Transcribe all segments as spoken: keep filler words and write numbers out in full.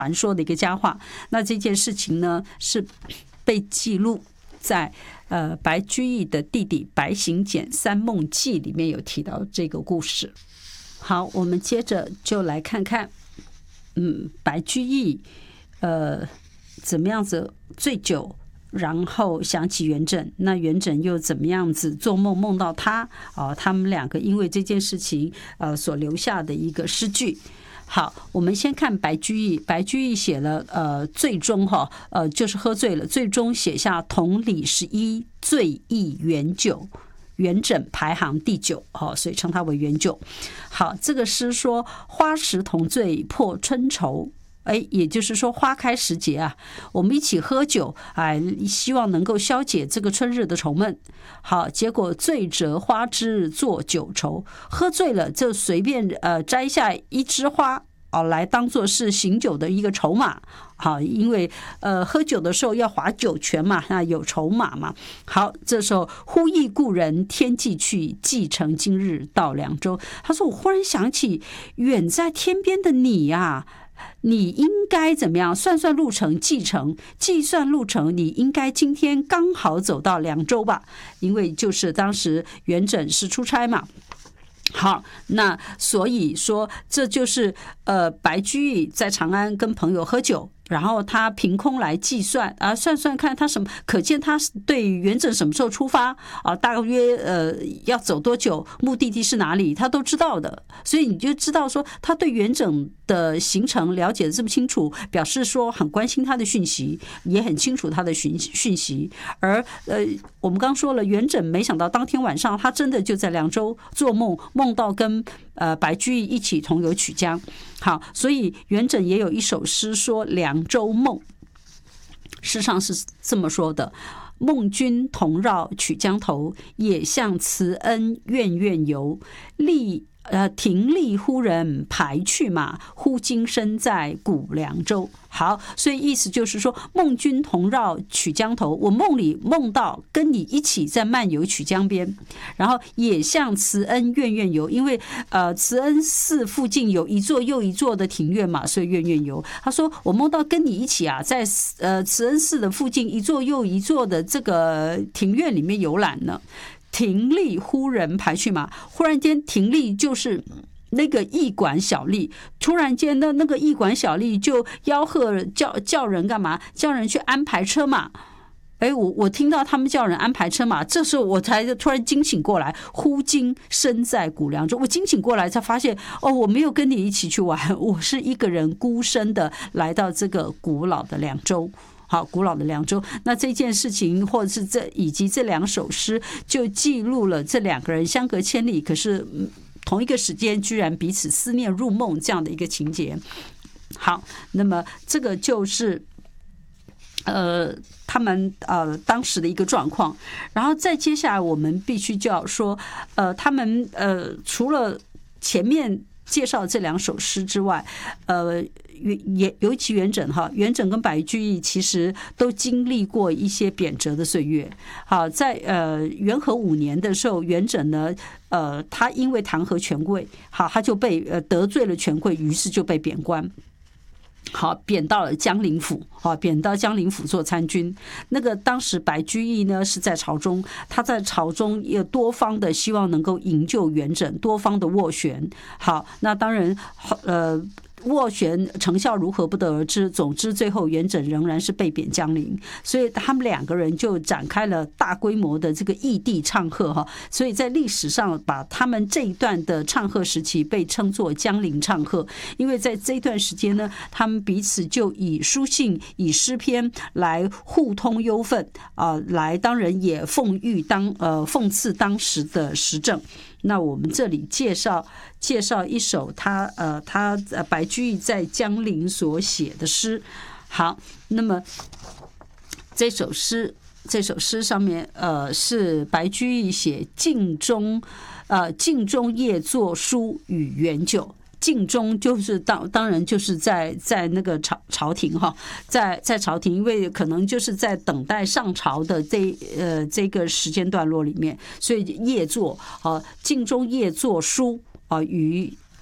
传说的一个佳话。那这件事情呢，是被记录在呃白居易的弟弟白行简《三梦记》里面有提到这个故事。好，我们接着就来看看，嗯，白居易呃怎么样子醉酒，然后想起元稹，那元稹又怎么样子做梦梦到他啊？他们两个因为这件事情呃所留下的一个诗句。好，我们先看白居易。白居易写了呃最终哈呃就是喝醉了，最终写下同里十一醉意元酒，元稹排行第九，哦，所以称他为元酒。好，这个诗说花时同醉破春愁。哎，也就是说花开时节啊，我们一起喝酒，哎，希望能够消解这个春日的愁闷。好，结果醉折花枝作酒愁，喝醉了就随便呃摘下一枝花哦，来当作是醒酒的一个筹码。好，因为呃喝酒的时候要划酒泉嘛，那有筹码嘛。好，这时候忽忆故人天际去，寄乘今日到凉州。他说：“我忽然想起远在天边的你呀、啊。”你应该怎么样算算路程，计程计算路程，你应该今天刚好走到凉州吧？因为就是当时元稹是出差嘛。好，那所以说这就是呃白居易在长安跟朋友喝酒，然后他凭空来计算啊，算算看他什么，可见他对元稹什么时候出发啊，大约呃要走多久，目的地是哪里，他都知道的。所以你就知道说他对元稹的行程了解的这么清楚，表示说很关心他的讯息，也很清楚他的讯讯息。而呃我们刚说了，元稹没想到当天晚上他真的就在凉州做梦，梦到跟呃白居易一起同游曲江。好，所以元稹也有一首诗说凉州梦，诗上是这么说的：梦君同绕曲江头，也向慈恩院院游。立呃停立忽人排去马，忽今身在古凉州。好，所以意思就是说，梦君同绕曲江头，我梦里梦到跟你一起在漫游曲江边，然后也向慈恩院院游，因为呃慈恩寺附近有一座又一座的庭院嘛，所以院院游。他说我梦到跟你一起啊，在呃慈恩寺的附近一座又一座的这个庭院里面游览呢。停立忽人排去马，忽然间停立就是那个驿馆小吏，突然间的那个驿馆小吏就吆喝叫叫人干嘛？叫人去安排车马。哎，我我听到他们叫人安排车马，这时候我才突然惊醒过来，忽今身在古凉州。我惊醒过来才发现，哦，我没有跟你一起去玩，我是一个人孤身的来到这个古老的凉州。好，古老的凉州，那这件事情，或者是这以及这两首诗，就记录了这两个人相隔千里，可是同一个时间居然彼此思念入梦这样的一个情节。好，那么这个就是呃他们呃当时的一个状况，然后再接下来我们必须就要说，呃，他们呃除了前面介绍这两首诗之外，呃。也尤其元稹哈，元稹跟白居易其实都经历过一些贬谪的岁月。好，在呃元和五年的时候，元稹呢，呃，他因为弹劾权贵，好，他就被呃得罪了权贵，于是就被贬官。好，贬到了江陵府，好，贬到江陵府做参军。那个当时白居易呢是在朝中，他在朝中也多方的希望能够营救元稹，多方的斡旋。好，那当然，呃。斡旋成效如何不得而知，总之最后元稹仍然是被贬江陵，所以他们两个人就展开了大规模的这个异地唱和哈，所以在历史上把他们这一段的唱和时期被称作江陵唱和，因为在这一段时间呢，他们彼此就以书信、以诗篇来互通忧愤啊、呃，来当然也讽喻当呃讽刺当时的时政。那我们这里介绍介绍一首他呃他呃白居易在江陵所写的诗。好，那么这首诗这首诗上面呃是白居易写镜中呃镜中夜作书与元酒。镜中就是当当然就是在在那个朝朝廷哈，在在朝廷，因为可能就是在等待上朝的这呃这个时间段落里面，所以夜作啊，镜中夜作书啊与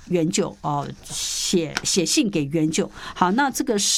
元就哦，写写信给元就。好，那这个